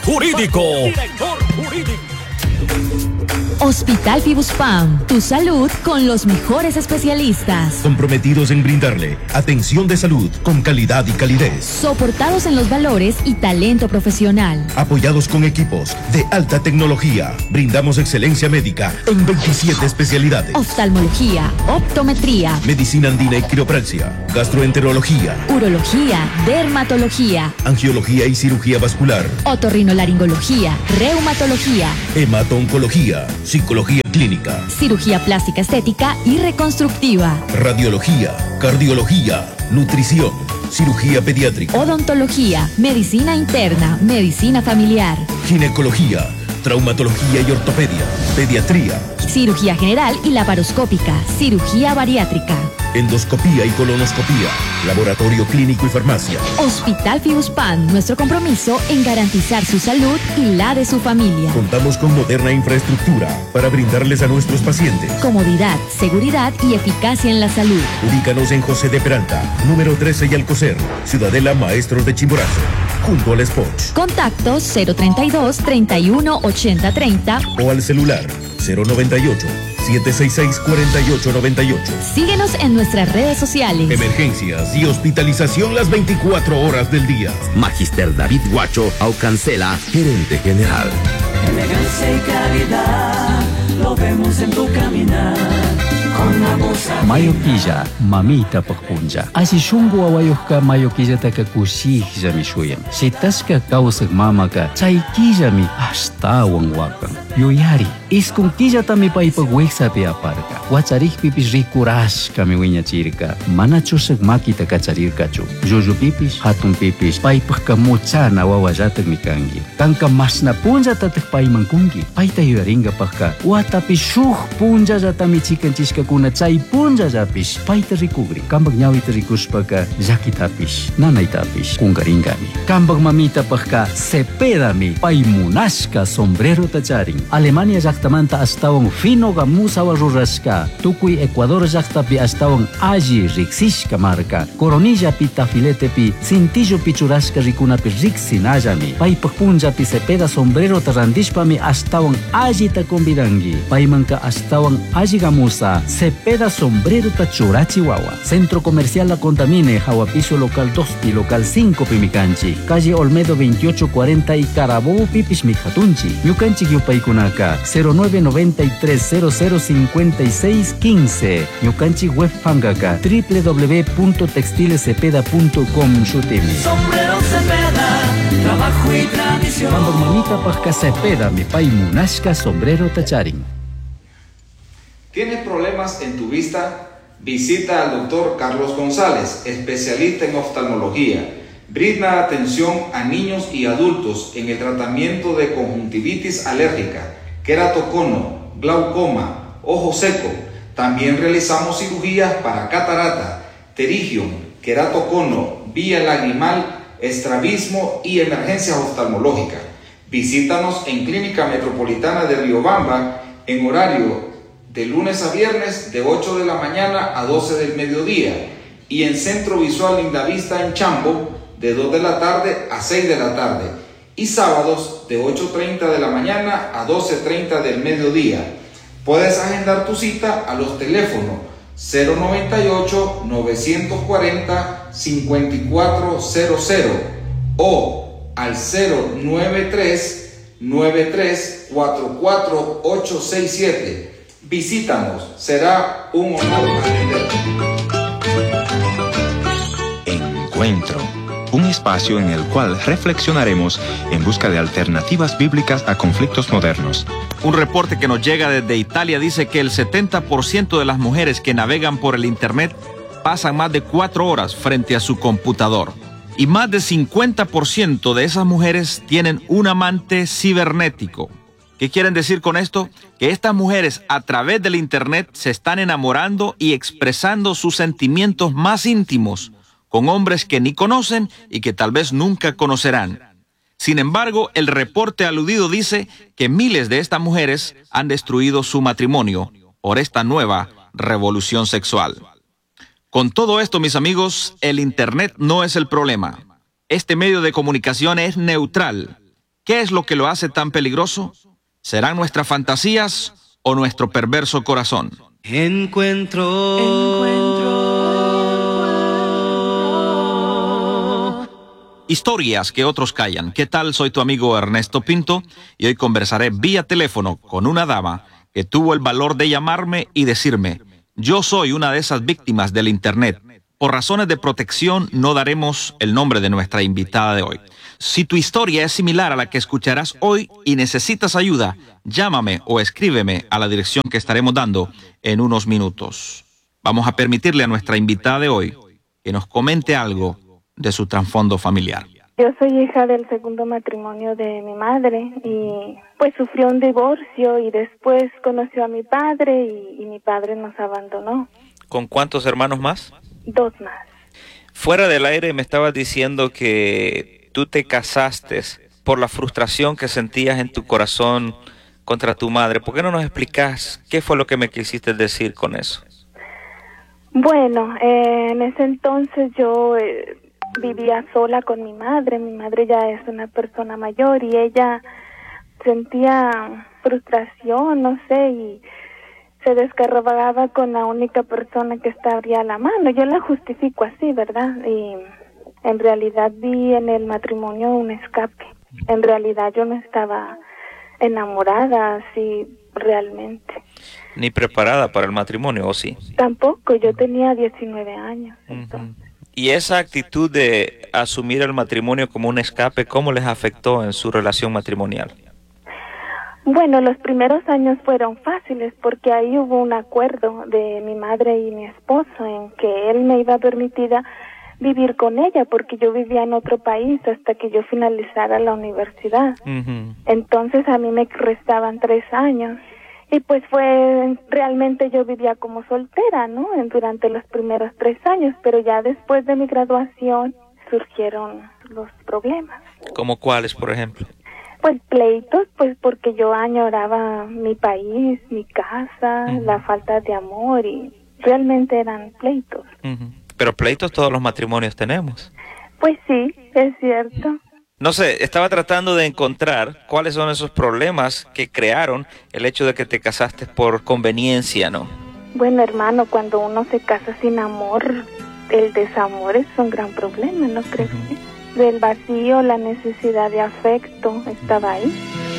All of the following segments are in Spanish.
jurídico. Hospital Fibuspam, tu salud con los mejores especialistas. Comprometidos en brindarle atención de salud con calidad y calidez. Soportados en los valores y talento profesional. Apoyados con equipos de alta tecnología. Brindamos excelencia médica en 27 especialidades. Oftalmología, optometría, medicina andina y quiropraxia, gastroenterología, urología, dermatología, angiología y cirugía vascular, otorrinolaringología, reumatología, hemato-oncología, psicología clínica, cirugía plástica estética y reconstructiva, radiología, cardiología, nutrición, cirugía pediátrica, odontología, medicina interna, medicina familiar, ginecología, traumatología y ortopedia, pediatría, cirugía general y laparoscópica, cirugía bariátrica, endoscopía y colonoscopía, laboratorio clínico y farmacia. Hospital Fibuspam, nuestro compromiso en garantizar su salud y la de su familia. Contamos con moderna infraestructura para brindarles a nuestros pacientes comodidad, seguridad y eficacia en la salud. Ubícanos en José de Peralta, número 13 y Alcocer, Ciudadela Maestros de Chimborazo, junto al Spoch. Contactos 032 31 80 30 o al celular 098 766-4898. Síguenos en nuestras redes sociales. Emergencias y hospitalización las 24 horas del día. Magister David Guacho Aucancela, gerente general. Elegancia y calidad, lo vemos en tu caminar. Mayoquilla, mamita pagpunja. Asi shungu awayuhka mayoquilla taka kushihja mi shuyan. Si taska kausak mamaka, chayquilla mi hasta wangwakan. Yuyari, iskunquilla tami paipagweksa pi aparka. Huacharij pipis rikurashka mi wiña chirka. Mana chusak makita kacharirkachu. Yuyu pipis, hatun pipis, paipagka muchana wawayatak mi kangi. Kanka masna punja tatak paimankungi. Paita yuyaringa pagka. Watapi shuh punja jatami chikanchishka kuna chay punja japish paita rikugri. Kambag ñawita rikushpaka llakitapish, nanaytapish kungaringami. Kambag mamita pagka sepedami paimunashka sombrero tacharin. Alemania llaktamanta astawan fino gamusawa rurashka. Tukuy Ecuador llaktapi astawan alli riksishka marka. Coronilla pi tafiletepi cintillo pichurashka rikunapi riksinallami. Paypag punjapi sepeda sombrero tarandishpami astawan alli takumbirangi. Paymanka astawan alli gamusa sepeda sombrero tachurachi wawa. Centro Comercial La Contamine, Jahuapiso local 2 local 5 pimicanchi. Calle Olmedo 2840 y Carabobo pipis mijatunchi. Ñucanchi yupaykunaka 0993005615. Ñucanchi webfangaka www.textilesepeda.com shutimi. Sombrero Cepeda, trabajo y tradición. Cuando mamita pasca Cepeda, mi pai munashka sombrero tacharin. ¿Tienes problemas en tu vista? Visita al doctor Carlos González, especialista en oftalmología. Brinda atención a niños y adultos en el tratamiento de conjuntivitis alérgica, queratocono, glaucoma, ojo seco. También realizamos cirugías para catarata, pterigium, queratocono, vía lagrimal, estrabismo y emergencias oftalmológicas. Visítanos en Clínica Metropolitana de Riobamba en horario de lunes a viernes de 8 de la mañana a 12 del mediodía y en Centro Visual Lindavista en Chambo de 2 de la tarde a 6 de la tarde y sábados de 8:30 de la mañana a 12:30 del mediodía. Puedes agendar tu cita a los teléfonos 098-940-5400 o al 093-9344-867. Visítanos, será un honor atenderte. Encuentro, un espacio en el cual reflexionaremos en busca de alternativas bíblicas a conflictos modernos. Un reporte que nos llega desde Italia dice que el 70% de las mujeres que navegan por el Internet pasan más de 4 horas frente a su computador. Y más de 50% de esas mujeres tienen un amante cibernético. ¿Qué quieren decir con esto? Que estas mujeres a través del Internet se están enamorando y expresando sus sentimientos más íntimos con hombres que ni conocen y que tal vez nunca conocerán. Sin embargo, el reporte aludido dice que miles de estas mujeres han destruido su matrimonio por esta nueva revolución sexual. Con todo esto, mis amigos, el Internet no es el problema. Este medio de comunicación es neutral. ¿Qué es lo que lo hace tan peligroso? ¿Serán nuestras fantasías o nuestro perverso corazón? Historias que otros callan. ¿Qué tal? Soy tu amigo Ernesto Pinto y hoy conversaré vía teléfono con una dama que tuvo el valor de llamarme y decirme: yo soy una de esas víctimas del Internet. Por razones de protección no daremos el nombre de nuestra invitada de hoy. Si tu historia es similar a la que escucharás hoy y necesitas ayuda, llámame o escríbeme a la dirección que estaremos dando en unos minutos. Vamos a permitirle a nuestra invitada de hoy que nos comente algo de su trasfondo familiar. Yo soy hija del segundo matrimonio de mi madre y pues sufrió un divorcio y después conoció a mi padre y mi padre nos abandonó. ¿Con cuántos hermanos más? 2 más. Fuera del aire me estabas diciendo que tú te casaste por la frustración que sentías en tu corazón contra tu madre. ¿Por qué no nos explicas qué fue lo que me quisiste decir con eso? Bueno, en ese entonces yo vivía sola con mi madre. Mi madre ya es una persona mayor y ella sentía frustración, no sé, y se descargaba con la única persona que estaría a la mano. Yo la justifico así, ¿verdad? Y en realidad vi en el matrimonio un escape. En realidad yo no estaba enamorada así realmente. ¿Ni preparada para el matrimonio, o sí? Tampoco, yo tenía 19 años. ¿Y esa actitud de asumir el matrimonio como un escape, cómo les afectó en su relación matrimonial? Bueno, los primeros años fueron fáciles porque ahí hubo un acuerdo de mi madre y mi esposo en que él me iba a permitir vivir con ella porque yo vivía en otro país hasta que yo finalizara la universidad. Entonces a mí me restaban 3 años y pues realmente yo vivía como soltera, ¿no? Durante los primeros 3 años, pero ya después de mi graduación surgieron los problemas. ¿Cómo cuáles, por ejemplo? Pues pleitos, pues porque yo añoraba mi país, mi casa, la falta de amor y realmente eran pleitos. Pero pleitos todos los matrimonios tenemos. Pues sí, es cierto. No sé, estaba tratando de encontrar cuáles son esos problemas que crearon el hecho de que te casaste por conveniencia, ¿no? Bueno, hermano, cuando uno se casa sin amor, el desamor es un gran problema, ¿no crees? Del vacío, la necesidad de afecto estaba ahí.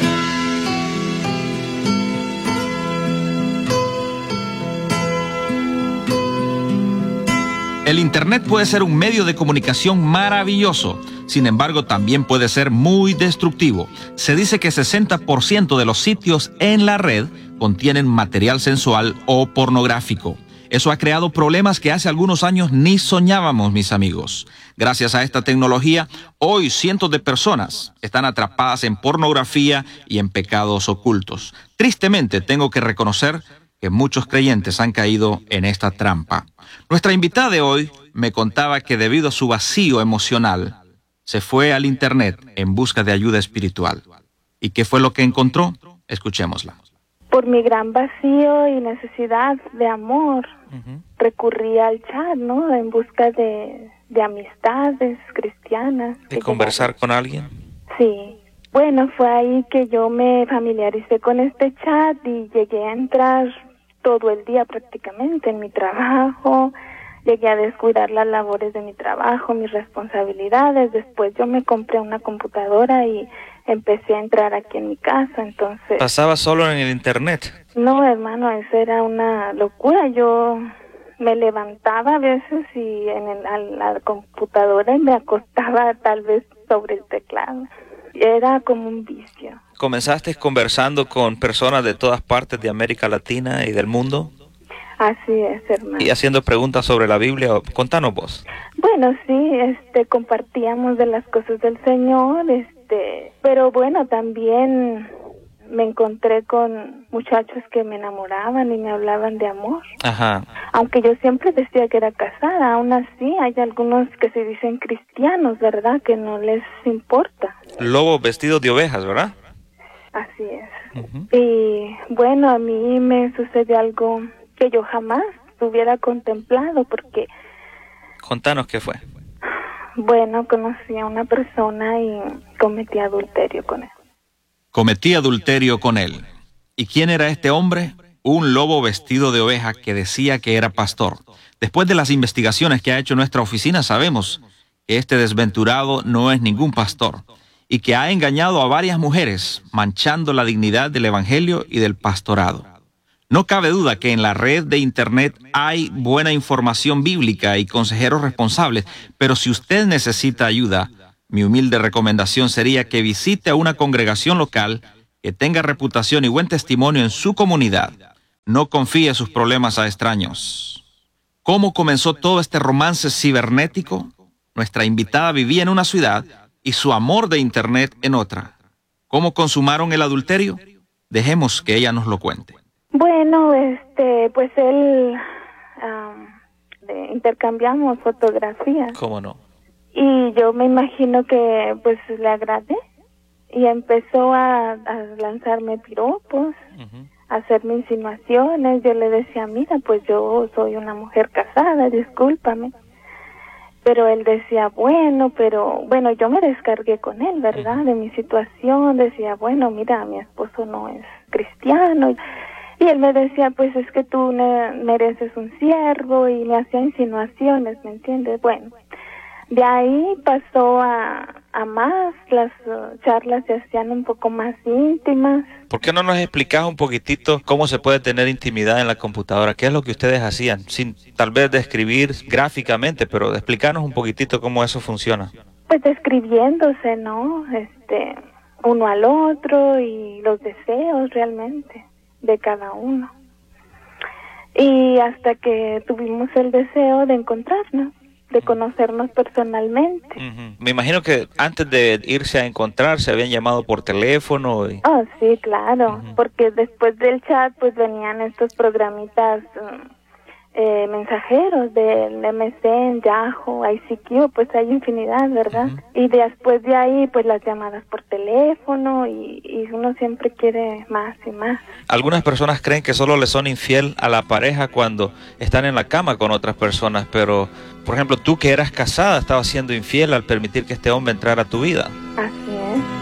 El Internet puede ser un medio de comunicación maravilloso, sin embargo también puede ser muy destructivo. Se dice que 60% de los sitios en la red contienen material sensual o pornográfico. Eso ha creado problemas que hace algunos años ni soñábamos, mis amigos. Gracias a esta tecnología, hoy cientos de personas están atrapadas en pornografía y en pecados ocultos. Tristemente, tengo que reconocer que muchos creyentes han caído en esta trampa. Nuestra invitada de hoy me contaba que debido a su vacío emocional, se fue al Internet en busca de ayuda espiritual. ¿Y qué fue lo que encontró? Escuchémosla. Por mi gran vacío y necesidad de amor, recurrí al chat, ¿no? En busca de amistades cristianas. ¿De conversar con alguien? Sí. Bueno, fue ahí que yo me familiaricé con este chat y llegué a entrar todo el día prácticamente en mi trabajo. Llegué a descuidar las labores de mi trabajo, mis responsabilidades. Después yo me compré una computadora y empecé a entrar aquí en mi casa, entonces... ¿Pasaba solo en el Internet? No, hermano, eso era una locura. Yo me levantaba a veces y a la computadora y me acostaba tal vez sobre el teclado. Era como un vicio. ¿Comenzaste conversando con personas de todas partes de América Latina y del mundo? Así es, hermano. ¿Y haciendo preguntas sobre la Biblia? Contanos vos. Bueno, sí, compartíamos de las cosas del Señor, pero bueno, también me encontré con muchachos que me enamoraban y me hablaban de amor. Ajá. Aunque yo siempre decía que era casada, aún así hay algunos que se dicen cristianos, ¿verdad? Que no les importa. Lobos vestidos de ovejas, ¿verdad? Así es. Y bueno, a mí me sucedió algo que yo jamás hubiera contemplado porque... Contanos qué fue. Bueno, conocí a una persona y cometí adulterio con él. Cometí adulterio con él. ¿Y quién era este hombre? Un lobo vestido de oveja que decía que era pastor. Después de las investigaciones que ha hecho nuestra oficina, sabemos que este desventurado no es ningún pastor y que ha engañado a varias mujeres, manchando la dignidad del evangelio y del pastorado. No cabe duda que en la red de internet hay buena información bíblica y consejeros responsables, pero si usted necesita ayuda, mi humilde recomendación sería que visite a una congregación local que tenga reputación y buen testimonio en su comunidad. No confíe sus problemas a extraños. ¿Cómo comenzó todo este romance cibernético? Nuestra invitada vivía en una ciudad y su amor de internet en otra. ¿Cómo consumaron el adulterio? Dejemos que ella nos lo cuente. Bueno, pues él intercambiamos fotografías. ¿Cómo no? Y yo me imagino que pues le agradé y empezó a lanzarme piropos, a hacerme insinuaciones. Yo le decía, mira, pues yo soy una mujer casada, discúlpame. Pero él decía, bueno, yo me descargué con él, ¿verdad? De mi situación, decía, bueno, mira, mi esposo no es cristiano. Y él me decía, pues es que tú mereces un siervo, y me hacía insinuaciones, ¿me entiendes? Bueno, de ahí pasó a más, las charlas se hacían un poco más íntimas. ¿Por qué no nos explicas un poquitito cómo se puede tener intimidad en la computadora? ¿Qué es lo que ustedes hacían? Sin tal vez describir gráficamente, pero explicarnos un poquitito cómo eso funciona. Pues describiéndose, ¿no? Uno al otro y los deseos realmente de cada uno. Y hasta que tuvimos el deseo de encontrarnos, de conocernos personalmente. Me imagino que antes de irse a encontrar se habían llamado por teléfono. Oh, sí, claro, porque después del chat pues venían estos programitas mensajeros del MSN, Yahoo, ICQ, pues hay infinidad, ¿verdad? Y después de ahí pues las llamadas por teléfono y uno siempre quiere más y más. Algunas personas creen que solo le son infiel a la pareja cuando están en la cama con otras personas, pero por ejemplo tú que eras casada estabas siendo infiel al permitir que este hombre entrara a tu vida. Así es.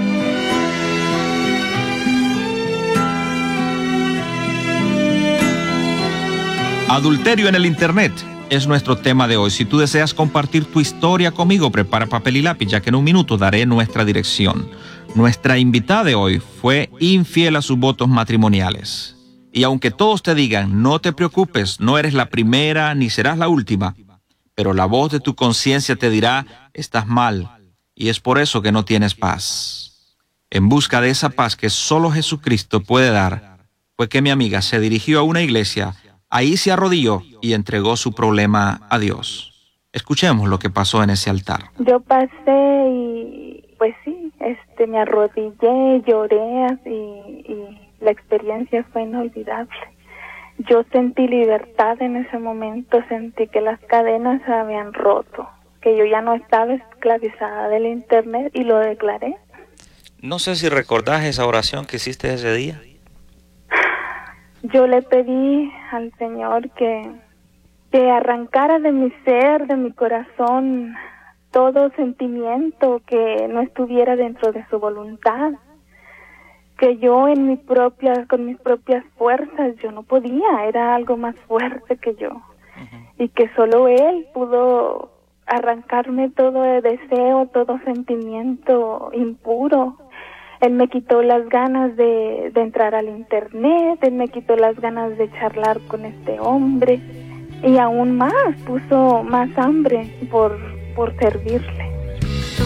Adulterio en el Internet es nuestro tema de hoy. Si tú deseas compartir tu historia conmigo, prepara papel y lápiz, ya que en un minuto daré nuestra dirección. Nuestra invitada de hoy fue infiel a sus votos matrimoniales. Y aunque todos te digan, no te preocupes, no eres la primera ni serás la última, pero la voz de tu conciencia te dirá, estás mal, y es por eso que no tienes paz. En busca de esa paz que solo Jesucristo puede dar, fue que mi amiga se dirigió a una iglesia. Ahí se arrodilló y entregó su problema a Dios. Escuchemos lo que pasó en ese altar. Yo pasé y pues sí, me arrodillé, lloré y la experiencia fue inolvidable. Yo sentí libertad en ese momento, sentí que las cadenas se habían roto, que yo ya no estaba esclavizada del internet y lo declaré. No sé si recordás esa oración que hiciste ese día. Yo le pedí al Señor que arrancara de mi ser, de mi corazón, todo sentimiento que no estuviera dentro de su voluntad. Que yo con mis propias fuerzas, yo no podía, era algo más fuerte que yo. Y que solo Él pudo arrancarme todo deseo, todo sentimiento impuro. Él me quitó las ganas de entrar al internet, Él me quitó las ganas de charlar con este hombre y aún más, puso más hambre por servirle.